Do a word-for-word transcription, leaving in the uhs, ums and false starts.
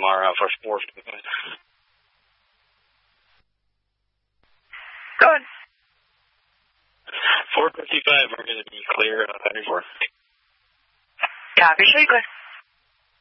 tomorrow for four. Go ahead. four fifty-five, we're going to be clear on ninety-four. Copy, show you clear.